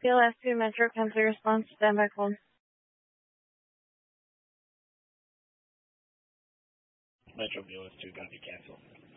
BLS2 Metro Country response, standby call. Metro BLS2 going to be canceled.